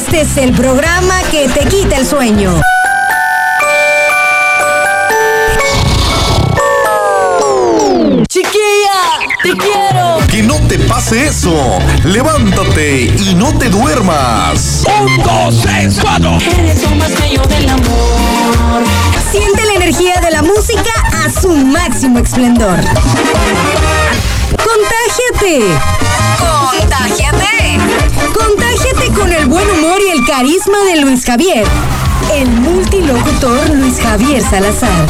Este es el programa que te quita el sueño. ¡Chiquilla! ¡Te quiero! ¡Que no te pase eso! ¡Levántate y no te duermas! 1, 2, 3, 4. Eres lo más bello del amor. Siente la energía de la música a su máximo esplendor. ¡Contágiate! ¡Contágiate! ¡Contágiate con el buen humor y el carisma de Luis Javier! El multilocutor Luis Javier Salazar.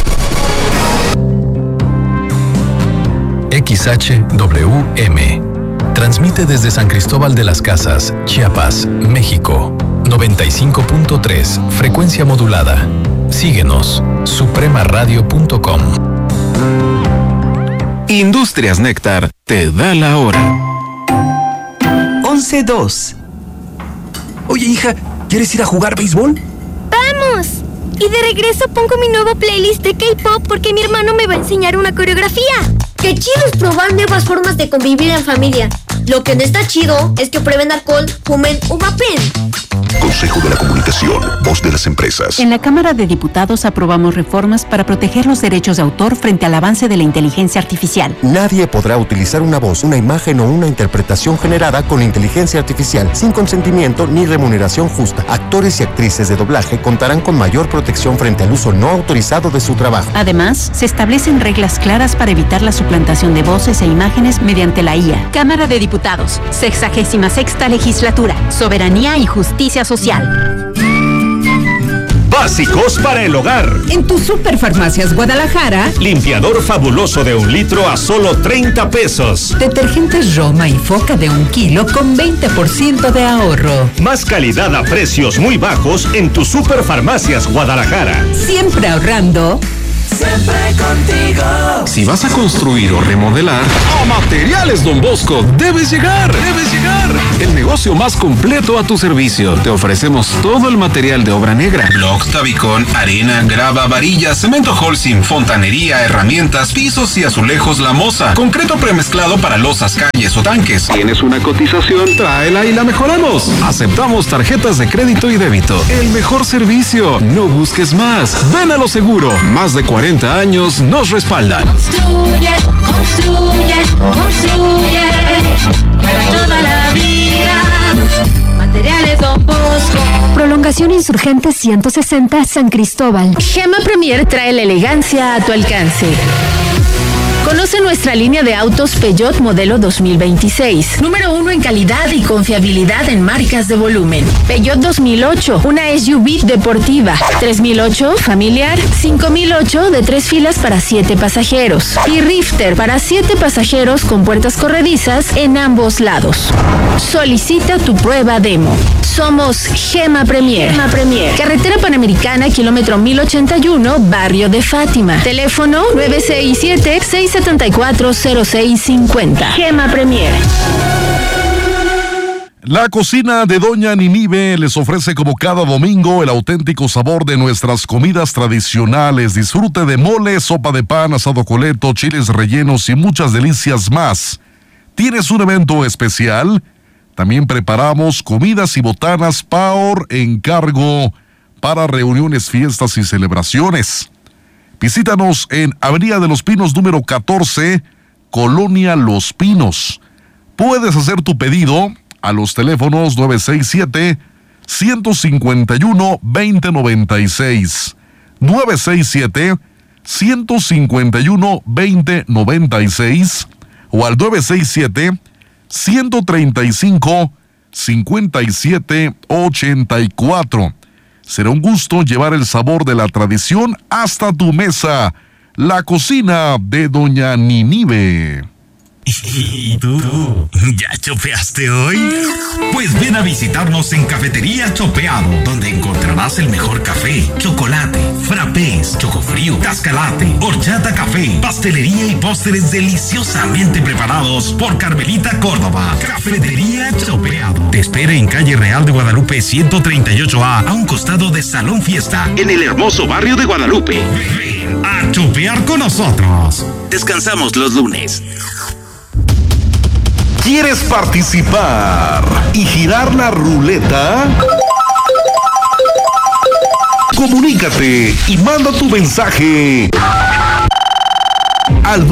XHWM. Transmite desde San Cristóbal de las Casas, Chiapas, México. 95.3, frecuencia modulada. Síguenos, supremaradio.com. Industrias Néctar te da la hora. 11:02. Oye, hija, ¿quieres ir a jugar béisbol? ¡Vamos! Y de regreso pongo mi nuevo playlist de K-pop porque mi hermano me va a enseñar una coreografía. ¡Qué chido es probar nuevas formas de convivir en familia! Lo que no está chido es que prueben alcohol, fumen o vapen. Consejo de la Comunicación, voz de las empresas. En la Cámara de Diputados aprobamos reformas para proteger los derechos de autor frente al avance de la inteligencia artificial. Nadie podrá utilizar una voz, una imagen o una interpretación generada con inteligencia artificial sin consentimiento ni remuneración justa. Actores y actrices de doblaje contarán con mayor protección frente al uso no autorizado de su trabajo. Además, se establecen reglas claras para evitar la suplantación de voces e imágenes mediante la IA. Cámara de Diputados, 66ª Legislatura, Soberanía y Justicia Social. Básicos para el hogar. En tu Superfarmacias Guadalajara, limpiador fabuloso de 1 litro a solo 30 pesos. Detergentes Roma y Foca de 1 kilo con 20% de ahorro. Más calidad a precios muy bajos en tu Superfarmacias Guadalajara. Siempre ahorrando. Siempre contigo. Si vas a construir o remodelar, a Materiales Don Bosco debes llegar. El negocio más completo a tu servicio. Te ofrecemos todo el material de obra negra: blocks, tabicón, arena, grava, varillas, cemento Holcim, fontanería, herramientas, pisos y azulejos La Moza. Concreto premezclado para losas, calles o tanques. ¿Tienes una cotización? Tráela y la mejoramos. Aceptamos tarjetas de crédito y débito. El mejor servicio. No busques más. Ven a lo seguro. Más de 40 años nos respaldan. Construye para toda la vida. Materiales Don Bosco. Prolongación Insurgente 160 San Cristóbal. Gema Premier trae la elegancia a tu alcance. Conoce nuestra línea de autos Peugeot modelo 2026. Número 1 en calidad y confiabilidad en marcas de volumen. Peugeot 2008, una SUV deportiva. 3008, familiar. 5008, de 3 filas para 7 pasajeros. Y Rifter para 7 pasajeros con puertas corredizas en ambos lados. Solicita tu prueba demo. Somos Gema Premier. Carretera Panamericana, kilómetro 1081, Barrio de Fátima. Teléfono 967-674-0650. Gema Premier. La cocina de Doña Ninive les ofrece como cada domingo el auténtico sabor de nuestras comidas tradicionales. Disfrute de mole, sopa de pan, asado coleto, chiles rellenos y muchas delicias más. ¿Tienes un evento especial? También preparamos comidas y botanas por encargo para reuniones, fiestas y celebraciones. Visítanos en Avenida de los Pinos número 14, Colonia Los Pinos. Puedes hacer tu pedido a los teléfonos 967-151-2096, 967-151-2096 o al 967-135-5784. Será un gusto llevar el sabor de la tradición hasta tu mesa. La cocina de Doña Ninive. ¿Y tú? ¿Ya chopeaste hoy? Pues ven a visitarnos en Cafetería Chopeado, donde encontrarás el mejor café, chocolate, frappés, chocofrío, cascalate, horchata café, pastelería y postres deliciosamente preparados por Carmelita Córdoba. Cafetería Chopeado te espera en calle Real de Guadalupe 138A, a un costado de Salón Fiesta, en el hermoso barrio de Guadalupe. Ven a chopear con nosotros. Descansamos los lunes. ¿Quieres participar y girar la ruleta? Comunícate y manda tu mensaje al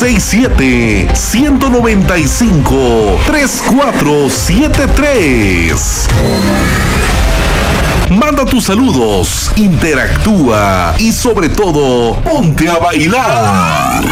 967-195-3473. Manda tus saludos, interactúa y sobre todo, ponte a bailar.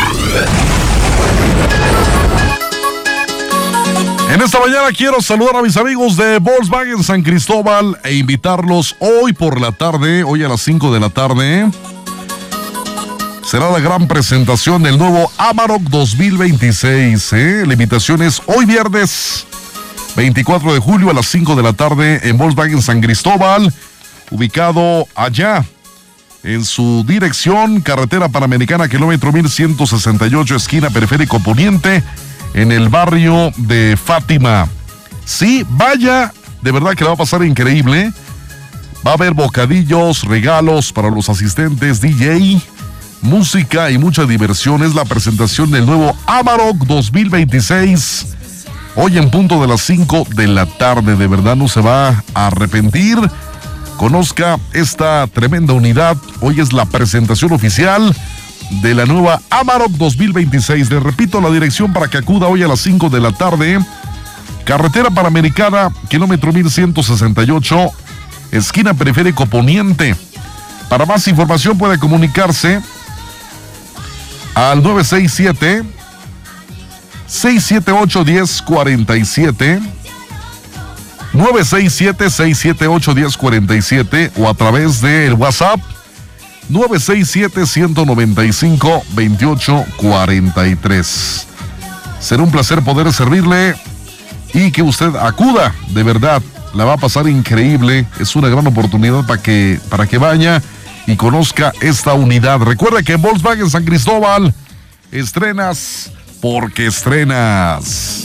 En esta mañana quiero saludar a mis amigos de Volkswagen San Cristóbal e invitarlos hoy por la tarde, hoy a las 5 de la tarde. Será la gran presentación del nuevo Amarok 2026. La invitación es hoy viernes 24 de julio a las 5 de la tarde en Volkswagen San Cristóbal, ubicado allá en su dirección, carretera panamericana, kilómetro 1168, esquina Periférico Poniente, en el barrio de Fátima. Sí, vaya, de verdad que la va a pasar increíble. Va a haber bocadillos, regalos para los asistentes, DJ, música y mucha diversión. Es la presentación del nuevo Amarok 2026. Hoy en punto de las 5 de la tarde. De verdad no se va a arrepentir. Conozca esta tremenda unidad. Hoy es la presentación oficial de la nueva Amarok 2026. Le repito la dirección para que acuda hoy a las 5 de la tarde. Carretera Panamericana, kilómetro 1168, esquina Periférico Poniente. Para más información puede comunicarse al 967-678-1047, 967-678-1047 o a través del WhatsApp 967-195-2843. Será un placer poder servirle y que usted acuda, de verdad, la va a pasar increíble. Es una gran oportunidad para que vaya y conozca esta unidad. Recuerda que en Volkswagen San Cristóbal estrenas porque estrenas.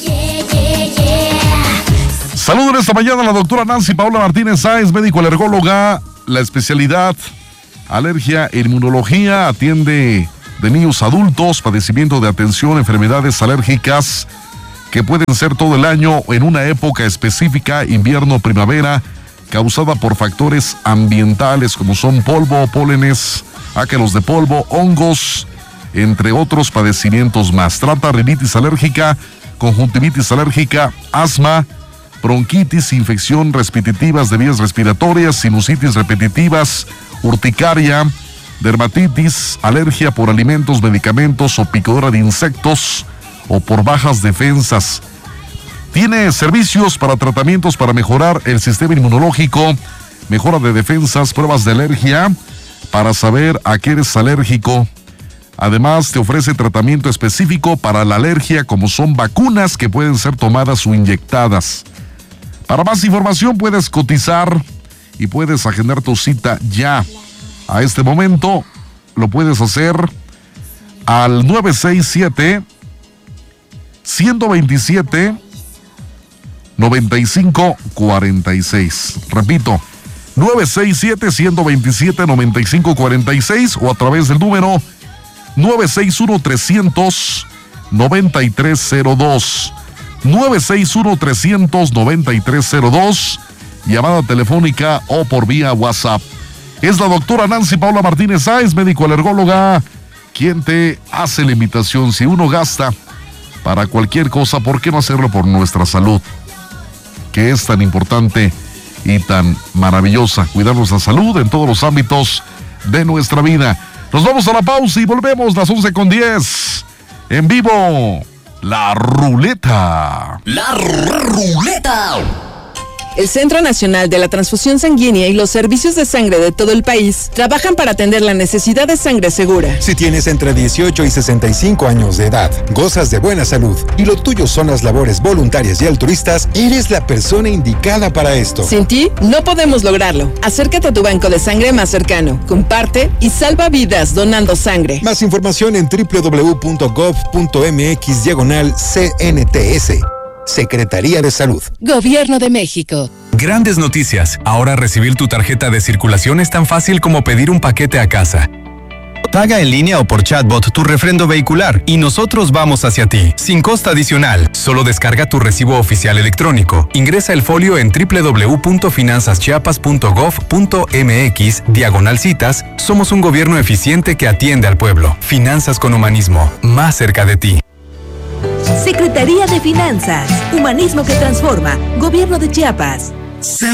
Saludos esta mañana a la doctora Nancy Paola Martínez Sáenz, médico alergóloga, la especialidad alergia e inmunología, atiende de niños adultos, padecimiento de atención, enfermedades alérgicas que pueden ser todo el año en una época específica, invierno, primavera, causada por factores ambientales como son polvo, pólenes, ácaros de polvo, hongos, entre otros padecimientos más. Trata rinitis alérgica, conjuntivitis alérgica, asma, bronquitis, infección repetitivas de vías respiratorias, sinusitis repetitivas, urticaria, dermatitis, alergia por alimentos, medicamentos o picadura de insectos o por bajas defensas. Tiene servicios para tratamientos para mejorar el sistema inmunológico, mejora de defensas, pruebas de alergia para saber a qué eres alérgico. Además, te ofrece tratamiento específico para la alergia, como son vacunas que pueden ser tomadas o inyectadas. Para más información puedes cotizar y puedes agendar tu cita ya. A este momento lo puedes hacer al 967-127-9546. Repito, 967-127-9546 o a través del número 961-300-9302. 961-300-9302. Llamada telefónica o por vía WhatsApp. Es la doctora Nancy Paola Martínez Sáenz, médico alergóloga, quien te hace la invitación. Si uno gasta para cualquier cosa, ¿por qué no hacerlo por nuestra salud? Que es tan importante y tan maravillosa. Cuidar nuestra salud en todos los ámbitos de nuestra vida. Nos vamos a la pausa y volvemos las 11:10. En vivo, La Ruleta. La Ruleta. El Centro Nacional de la Transfusión Sanguínea y los servicios de sangre de todo el país trabajan para atender la necesidad de sangre segura. Si tienes entre 18 y 65 años de edad, gozas de buena salud y lo tuyo son las labores voluntarias y altruistas, eres la persona indicada para esto. Sin ti, no podemos lograrlo. Acércate a tu banco de sangre más cercano, comparte y salva vidas donando sangre. Más información en www.gov.mx/CNTS. Secretaría de Salud. Gobierno de México. Grandes noticias. Ahora recibir tu tarjeta de circulación es tan fácil como pedir un paquete a casa. Paga en línea o por chatbot tu refrendo vehicular y nosotros vamos hacia ti, sin costo adicional. Solo descarga tu recibo oficial electrónico. Ingresa el folio en www.finanzaschiapas.gov.mx/citas. Somos un gobierno eficiente que atiende al pueblo. Finanzas con humanismo, más cerca de ti. Secretaría de Finanzas, Humanismo que transforma, Gobierno de Chiapas. Se